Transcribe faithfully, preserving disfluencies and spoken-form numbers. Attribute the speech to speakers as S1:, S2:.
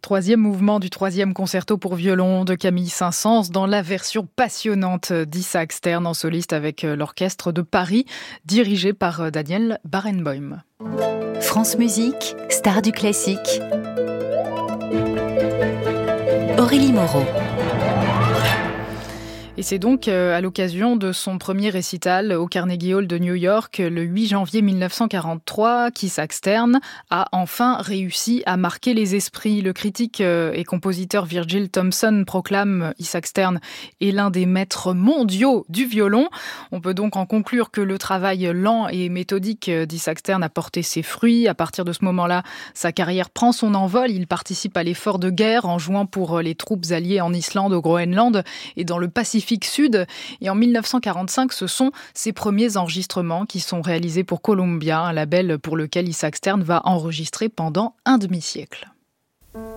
S1: Troisième mouvement du troisième concerto pour violon de Camille Saint-Saëns dans la version passionnante d'Isaac Stern en soliste avec l'orchestre de Paris, dirigé par Daniel Barenboim.
S2: France Musique, star du classique. Aurélie Moreau.
S1: Et c'est donc à l'occasion de son premier récital au Carnegie Hall de New York le huit janvier mille neuf cent quarante-trois qu'Isaac Stern a enfin réussi à marquer les esprits. Le critique et compositeur Virgil Thomson proclame Isaac Stern est l'un des maîtres mondiaux du violon. On peut donc en conclure que le travail lent et méthodique d'Isaac Stern a porté ses fruits. À partir de ce moment-là, sa carrière prend son envol. Il participe à l'effort de guerre en jouant pour les troupes alliées en Islande, au Groenland et dans le Pacifique Sud. Et en mille neuf cent quarante-cinq, ce sont ses premiers enregistrements qui sont réalisés pour Columbia, un label pour lequel Isaac Stern va enregistrer pendant un demi-siècle.